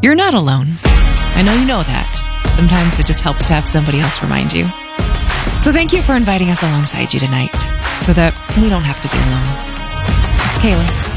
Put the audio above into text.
You're not alone. I know you know that. Sometimes it just helps to have somebody else remind you. So thank you for inviting us alongside you tonight so that we don't have to be alone. It's Kayla.